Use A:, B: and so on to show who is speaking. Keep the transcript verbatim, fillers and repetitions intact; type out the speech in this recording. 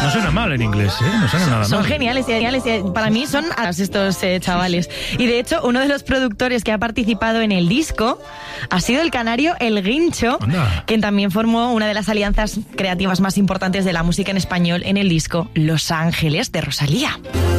A: No suena mal en inglés, ¿eh? No suena nada mal.
B: Son geniales, geniales. Para mí son aras estos eh, chavales. Y de hecho, uno de los productores que ha participado en el disco ha sido el canario El Guincho,
A: Anda.
B: quien también formó una de las alianzas creativas más importantes de la música en español en el disco Los Ángeles de Rosalía.